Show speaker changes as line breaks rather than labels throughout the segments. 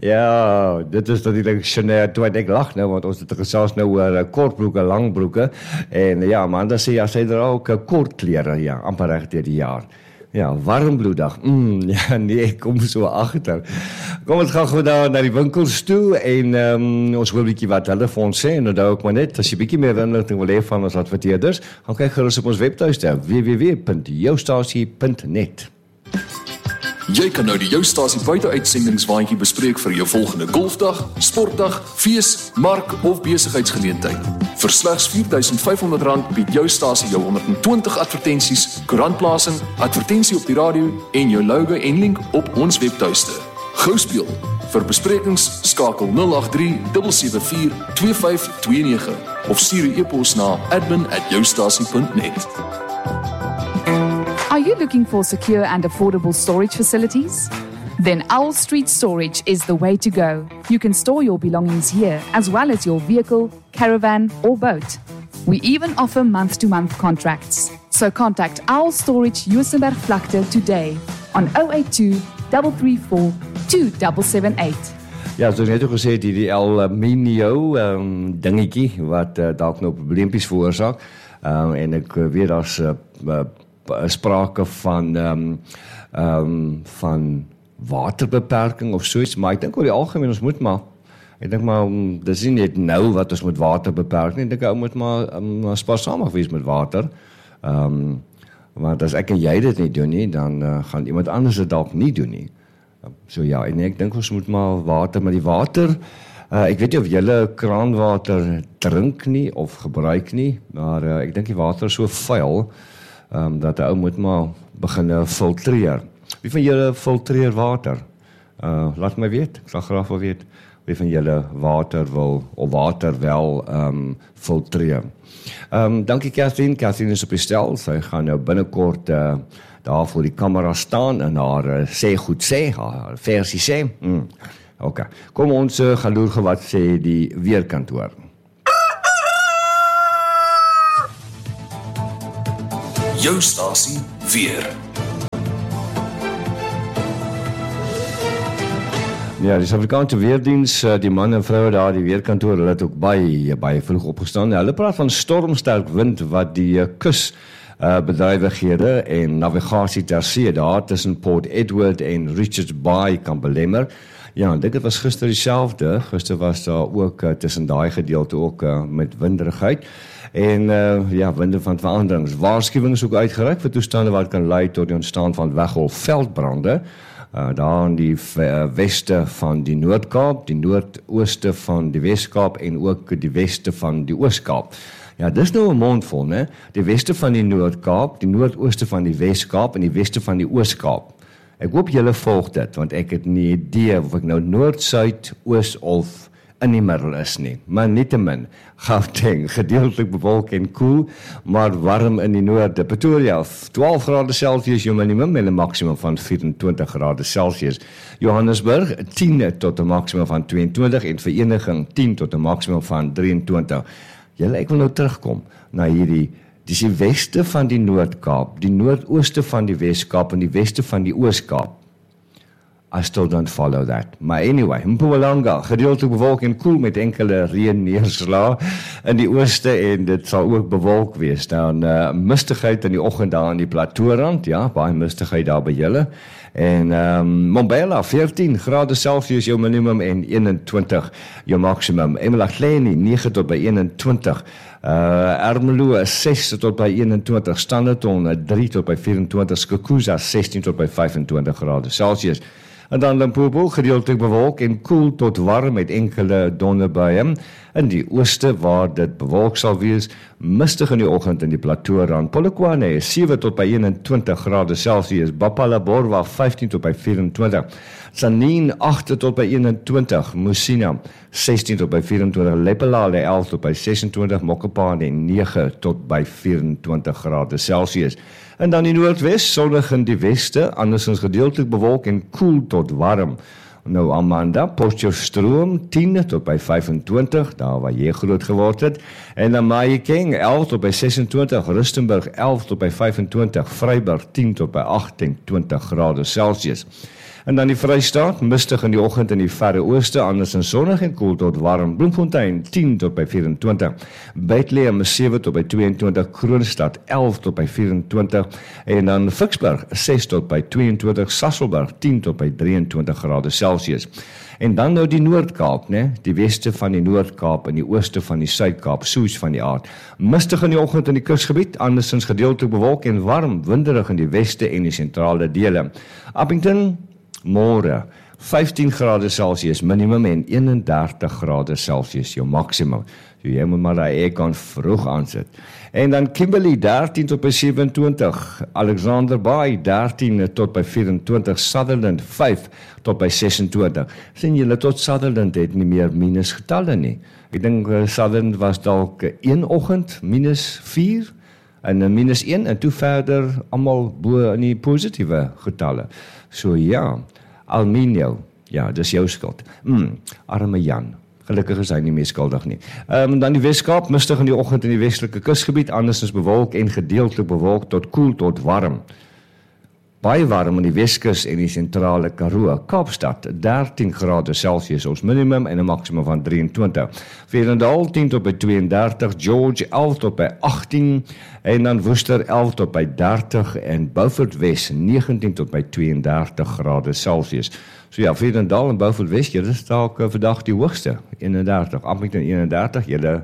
Ja, dit is natuurlijk toe ek lag nou, want ons het gesels nou oor kortbroeke, langbroeke, en ja, Amanda sê, ja, sy het er ook kort klere, ja, amper reg deur die jaar. Ja, warmbloedig, ja, nee, ek kom so agter. Kom ons gaan gewoon daar na die winkels toe, en ons wil 'n bietjie wat hulle vir ons sê, en onthou ook maar net, as jy bietjie meer inligting wil hê van ons adverteerders, gaan kyk gerus op ons webtuiste, www.joustasie.net.
Jy kan nou die Joustasie buiteuitsendingwaandjie bespreek vir jou volgende golfdag, sportdag, fees, mark of besigheidsgeleentheid. Vir slegs R4.500 bied Joustasie jou 120 advertensies, koerantplasing, advertensie op die radio en jou logo en link op ons webtuiste. Gou speel. Vir besprekings skakel 083 774 2529 of stuur 'n e-pos na admin@joustasie.net.
Are you looking for secure and affordable storage facilities? Then Owl Street Storage is the way to go. You can store your belongings here, as well as your vehicle, caravan, or boat. We even offer month-to-month contracts. So contact Owl Storage Juisenberg-Vlakte today on 082 334 2778.
Ja, so net ook gesê, die El Minio dingetjie, wat dalk nou probleempies veroorsaak, en ek weet daar's sprake van waterbeperking of soets, maar ek dink oor die algemeen ons moet maar, ek dink maar, dis nie net nou wat ons moet water beperk nie, ek dink ou moet maar spaarsamig wees met water, want as ek en jy dit nie doen nie, dan gaan iemand anders dit dalk nie doen nie. So ja, en ek dink ons moet maar water, maar die water, ek weet nie of julle kraanwater drink nie of gebruik nie, maar ek dink die water is so vuil, dat 'n ou moet maar begin filtreer. Wie van julle filtreer water? Laat my weet, ek sal graag wil weet wie van julle water wel filtreer. Dankie Catherine. Catherine is op die stel. Sy gaan nou binnekort daar voor die kamera staan en haar sê goed sê, haar versie sê. Okay. Kom ons gaan loer wat sê die weerkantoor.
Joustasie weer.
Ja, die Suid-Afrikaanse Weerdiens, die man en vroue daar, die weerkantoor, hulle het ook baie vroeg opgestaan. Hulle praat van stormsterk wind wat die kusbedrywighede en navigasie ter see daar tussen Port Edward en Richards Bay kan belemmer. Ja, ek dink dit was gister dieselfde. Gister was daar ook tussen daai gedeelte ook met winderigheid. En winde van veranderings. Waarskuwings ook uitgereik vir toestande wat kan lei tot die ontstaan van weggolfveldbrande. Daar in die weste van die Noord-Kaap, die noordooste van die Wes-Kaap en ook die weste van die Oos-Kaap. Ja, dis nou 'n mondvol, né? Die weste van die Noord-Kaap, die noordooste van die Wes-Kaap en die weste van die Oos-Kaap. Ek hoop julle volg dit, want ek het nie idee of ek nou noord, suid, oos of in die middel is nie. Maar nietemin, Gauteng, gedeeltelik bewolk en koel, maar warm in die noorde. Pretoria, 12 grade Celsius, jou minimum en 'n maksimum van 24 grade Celsius. Johannesburg, 10 tot 'n maksimum van 22 en Vereniging 10 tot 'n maksimum van 23. Julle, ek wil nou terugkom na hierdie, dis die weste van die Noord-Kaap, die noordooste van die Wes-Kaap en die weste van die Oos-Kaap. I still don't follow that. Maar anyway, Mpumalanga, gedeeltelik bewolk en koel met enkele reënneerslae in die ooste en dit sal ook bewolk wees. Dan mistigheid in die oggend daar aan die plateaurand, ja, baie mistigheid daar by julle. En Mbombela, 14 grade Celsius jou minimum en 21 jou maksimum. eMalahleni, 9 tot by 21. Ermelo, 6 tot by 21. Standerton, 3 tot by 24. Skukuza, 16 tot by 25 grade Celsius. En dan Limpopo, gedeeltelik bewolk en koel tot warm met enkele donderbuie. In die ooste waar dit bewolk sal wees, mistig in die oggend in die plateaurand. Polokwane, 7 tot by 21 grade Celsius. Bapalaborwa, 15 tot by 24. Tzaneen, 8 tot by 21. Musina, 16 tot by 24. Lepelale, 11 tot by 26. Mokopane, 9 tot by 24 grade Celsius. En dan die noordwes, sonnig in die weste, andersins gedeeltelik bewolk en koel tot warm. Nou Amanda, Potchefstroom, 10 tot by 25, daar waar jy groot geword het. En dan Mahikeng, 11 tot by 26, Rustenburg, 11 tot by 25, Vryburg, 10 tot by 28 grade Celsius. En dan die Vrystaat, mistig in die oggend in die verre ooste, anders sonnig en koel tot warm. Bloemfontein 10 tot by 24. Bethlehem 7 tot by 22. Kroonstad 11 tot by 24. En dan Vicksburg 6 tot by 22. Sasolburg 10 tot by 23 grade Celsius. En dan nou die Noord-Kaap, né? Die weste van die Noord-Kaap en die ooste van die Suid-Kaap, soos van die aard. Mistig in die oggend in die kusgebied, andersins gedeeltelik bewolk en warm, winderig in die weste en die sentrale dele. Appington, môre 15 grade Celsius minimum en 31 grade Celsius jou maksimum. So jy moet maar daai aircon vroeg aansit. En dan Kimberley 13 tot by 27, Alexander Bay 13 tot by 24, Sutherland 5 tot by 26. Sien julle tot Sutherland het nie meer minus getalle nie. Ek dink Sutherland was dalk een oggend minus 4 en minus 1 en toe verder almal bo in die positiewe getalle. So ja, Alminio, ja, dis jou skuld. Arme Jan. Gelukkig is hy nie meer skuldig nie. Dan die Weskaap, mistig in die oggend in die westelike kusgebied, andersins bewolk en gedeeltelik bewolk tot koel tot warm. Baie warm in die Weskus en die sentrale Karoo. Kaapstad 13 grade Celsius ons minimum en 'n maksimum van 23. Vredendal 10 tot by 32, George 11 tot by 18 en dan Worcester 11 tot by 30 en Beaufort Wes 19 tot by 32 grade Celsius. So ja, Vredendal en Beaufort Wes, julle is dalk vandag die hoogste, 31, Appington 31, julle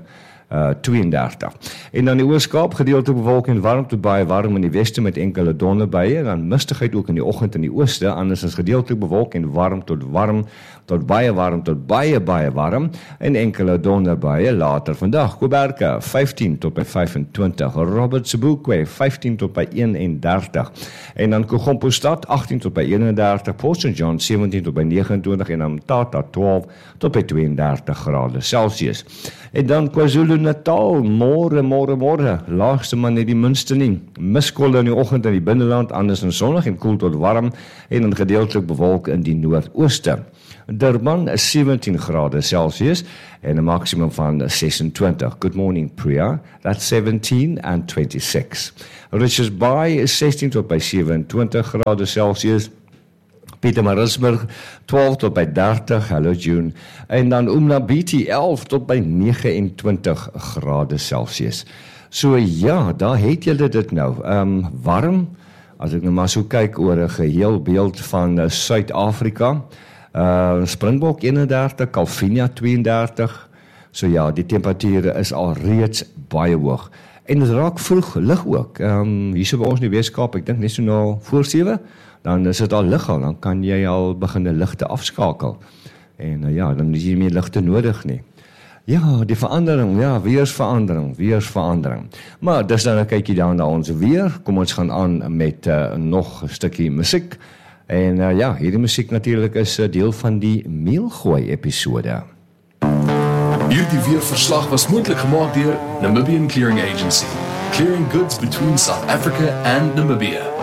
32. En dan die Oos-Kaap, gedeeltelik bewolk en warm tot baie warm in die weste met enkele donderbuie, en dan mistigheid ook in die oggend in die ooste, anders is gedeeltelik bewolk en warm tot baie warm, en enkele donderbuie later vandag. Kuberka 15 tot by 25, Robert Sobukwe 15 tot by 31, en dan Kogompostad 18 tot by 31, Port St. John 17 tot by 29, en dan Mthatha 12 tot by 32 grade Celsius. En dan KwaZulu-Natal, môre, laagste maar net die minste nie. Miskolle in die oggend in die binneland, anders en sonnig en koel tot warm, en dan gedeeltelik bewolk in die noordooste. Durban 17 grade Celsius en 'n maksimum van 26. Good morning, Priya. That's 17 and 26. Richards Bay is 16 tot by 27 grade Celsius. Pietermaritzburg 12 tot by 30, hello June, en dan Umnabiti 11 tot by 29 grade Celsius. So ja, daar het julle dit nou, warm, as ek nou maar so kyk oor 'n geheel beeld van Suid-Afrika, Springbok 31, Calvinia 32, so ja, die temperature is al reeds baie hoog, en dit raak vroeg lig ook, hier so by ons in die Weskaap, ek dink net so nou voor 7, dan is dit al lig al, dan kan jy al begin die ligte afskakel. En ja, dan is jy nie meer ligte nodig nie. Ja, die verandering, ja, weersverandering. Maar dis dan 'n kykie dan na ons weer. Kom ons gaan aan met nog 'n stukkie musiek. En ja, hierdie musiek natuurlik is deel van die Meelgooi episode.
Hierdie weerverslag was moontlik gemaak deur Namibian Clearing Agency, clearing goods between South Africa and Namibia.